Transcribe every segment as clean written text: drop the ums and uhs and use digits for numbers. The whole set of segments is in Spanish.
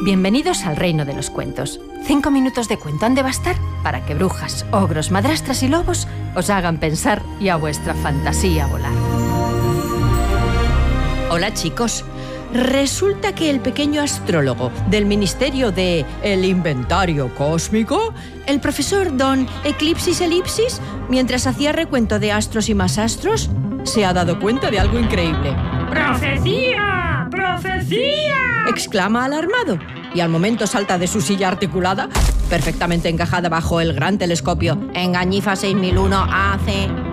Bienvenidos al reino de los cuentos. 5 minutos de cuento han de bastar para que brujas, ogros, madrastras y lobos os hagan pensar y a vuestra fantasía volar. Hola chicos, resulta que el pequeño astrólogo del Ministerio de el Inventario Cósmico, el profesor Don Eclipsis Elipsis, mientras hacía recuento de astros y más astros, se ha dado cuenta de algo increíble. ¡Profecía! ¡Profecía! Exclama alarmado y al momento salta de su silla articulada, perfectamente encajada bajo el gran telescopio Engañifa 6001 AC.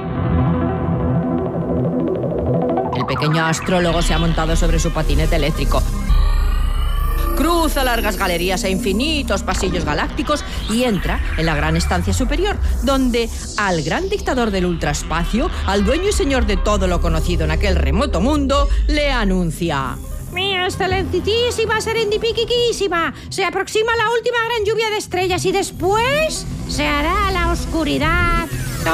El pequeño astrólogo se ha montado sobre su patinete eléctrico. Cruza largas galerías e infinitos pasillos galácticos y entra en la gran estancia superior, donde al gran dictador del ultraespacio, al dueño y señor de todo lo conocido en aquel remoto mundo, le anuncia: ¡Mi excelentísima serendipiquiquísima! Se aproxima la última gran lluvia de estrellas y después se hará la oscuridad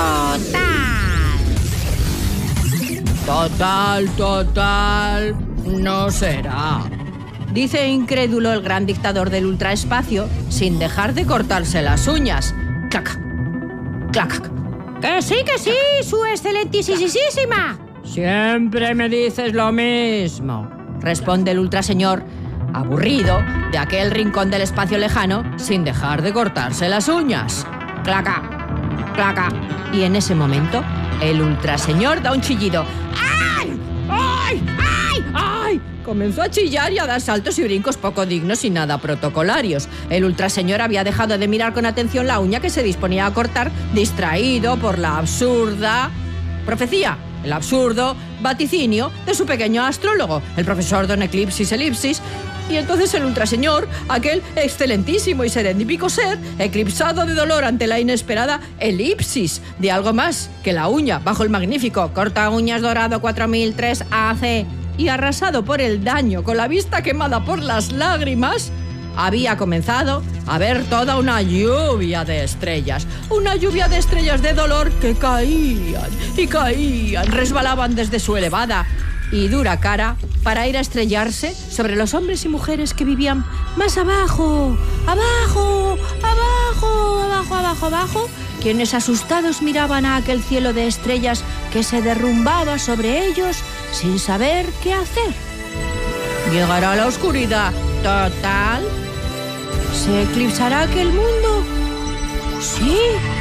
total. Total, no será, dice incrédulo el gran dictador del ultraespacio, sin dejar de cortarse las uñas. Clac, clac. ¡Que sí, su excelentísima! Siempre me dices lo mismo, responde el ultraseñor, aburrido de aquel rincón del espacio lejano, sin dejar de cortarse las uñas. Claca, claca. Y en ese momento, el ultraseñor da un chillido. ¡Ay! ¡Ay! ¡Ay! ¡Ay! Comenzó a chillar y a dar saltos y brincos poco dignos y nada protocolarios. El ultraseñor había dejado de mirar con atención la uña que se disponía a cortar, distraído por la absurda profecía, el absurdo vaticinio de su pequeño astrólogo, el profesor Don Eclipsis Elipsis. Y entonces el ultraseñor, aquel excelentísimo y serendípico ser, eclipsado de dolor ante la inesperada elipsis de algo más que la uña bajo el magnífico corta uñas dorado 4003 AC y arrasado por el daño con la vista quemada por las lágrimas, había comenzado a ver toda una lluvia de estrellas. Una lluvia de estrellas de dolor que caían y caían, resbalaban desde su elevada y dura cara para ir a estrellarse sobre los hombres y mujeres que vivían más abajo, abajo, abajo, abajo, abajo, abajo, quienes asustados miraban a aquel cielo de estrellas que se derrumbaba sobre ellos sin saber qué hacer. ¿Llegará la oscuridad total? ¿Se eclipsará aquel mundo? ¿Sí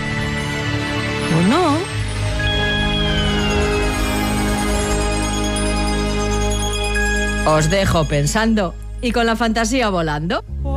o no? Os dejo pensando y con la fantasía volando.